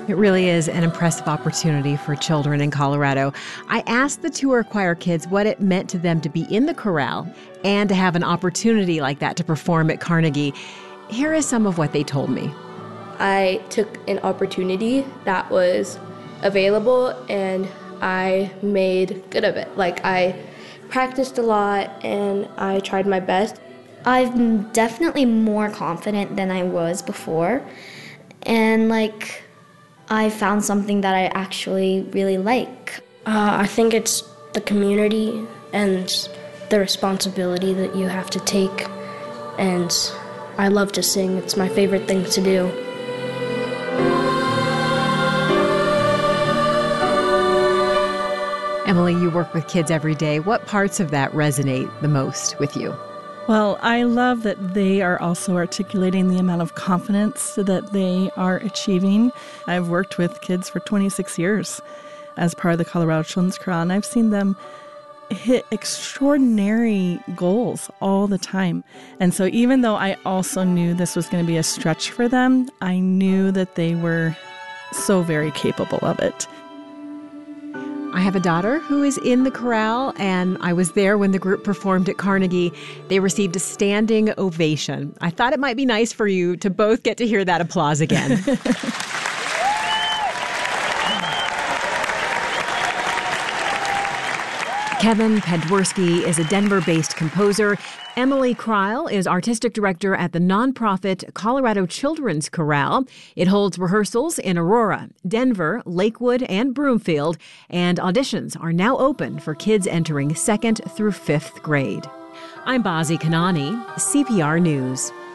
It really is an impressive opportunity for children in Colorado. I asked the tour choir kids what it meant to them to be in the chorale and to have an opportunity like that to perform at Carnegie. Here is some of what they told me. I took an opportunity that was available and I made good of it. I practiced a lot and I tried my best. I'm definitely more confident than I was before. And I found something that I actually really like. I think it's the community and the responsibility that you have to take. And I love to sing. It's my favorite thing to do. Emily, you work with kids every day. What parts of that resonate the most with you? Well, I love that they are also articulating the amount of confidence that they are achieving. I've worked with kids for 26 years as part of the Colorado Children's Chorale, and I've seen them hit extraordinary goals all the time. And so even though I also knew this was going to be a stretch for them, I knew that they were so very capable of it. I have a daughter who is in the chorale, and I was there when the group performed at Carnegie. They received a standing ovation. I thought it might be nice for you to both get to hear that applause again. Kevin Pedwerski is a Denver-based composer. Emily Kreil is artistic director at the nonprofit Colorado Children's Chorale. It holds rehearsals in Aurora, Denver, Lakewood, and Broomfield, and auditions are now open for kids entering 2nd through 5th grade. I'm Bazi Kanani, CPR News.